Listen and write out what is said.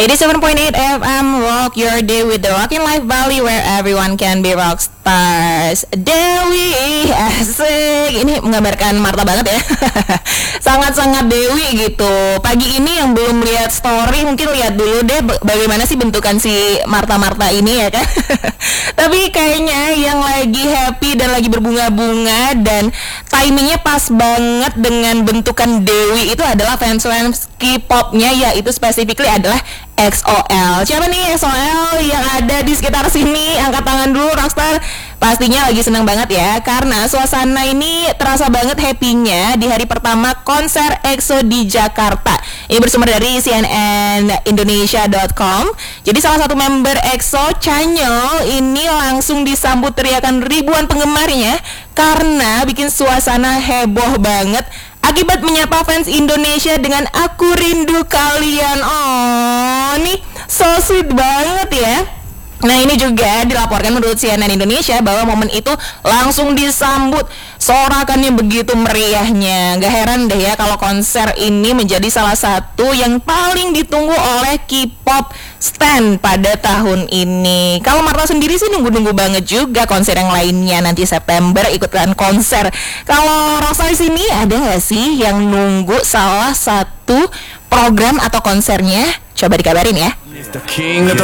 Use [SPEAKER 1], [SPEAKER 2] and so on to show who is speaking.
[SPEAKER 1] 87.8 FM, rock your day with the Rockin' Life Bali, where everyone can be rock stars. Dewi, asik. Ini menggambarkan Marta banget ya. Sangat-sangat Dewi gitu. Pagi ini yang belum lihat story, mungkin lihat dulu deh bagaimana sih bentukan si Marta-Marta ini ya kan. Tapi kayaknya yang lagi happy dan lagi berbunga-bunga dan timingnya pas banget dengan bentukan Dewi itu adalah fans-fans K-popnya, yaitu specifically adalah EXO-L. Siapa nih EXO-L yang ada di sekitar sini? Angkat tangan dulu Rockstar. Pastinya lagi senang banget ya, karena suasana ini terasa banget happy-nya di hari pertama konser EXO di Jakarta. Ini bersumber dari cnnindonesia.com. Jadi salah satu member EXO, Chanyeol, ini langsung disambut teriakan ribuan penggemarnya karena bikin suasana heboh banget akibat menyapa fans Indonesia dengan "Aku rindu kalian". Oh, nih so sweet banget ya. Nah, ini juga dilaporkan menurut CNN Indonesia bahwa momen itu langsung disambut sorakannya begitu meriahnya. Gak heran deh ya kalau konser ini menjadi salah satu yang paling ditunggu oleh K-pop stan pada tahun ini. Kalau Marta sendiri sih nunggu-nunggu banget juga konser yang lainnya nanti September ikutan konser. Kalau Rosa di sini ada nggak sih yang nunggu salah satu program atau konsernya? Coba dikabarin ya.